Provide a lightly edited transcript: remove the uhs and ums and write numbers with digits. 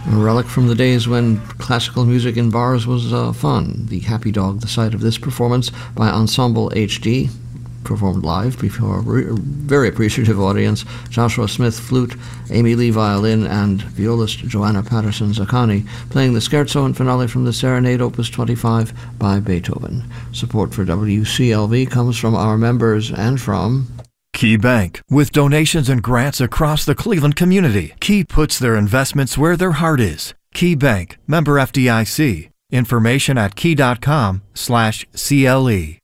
A relic from the days when classical music in bars was fun. The Happy Dog, the site of this performance by Ensemble HD, performed live before a very appreciative audience. Joshua Smith, flute, Amy Lee, violin, and violist Joanna Patterson Zaccani playing the scherzo and finale from the Serenade, Opus 25 by Beethoven. Support for WCLV comes from our members and from Key Bank. With donations and grants across the Cleveland community, Key puts their investments where their heart is. Key Bank, member FDIC. Information at key.com/CLE.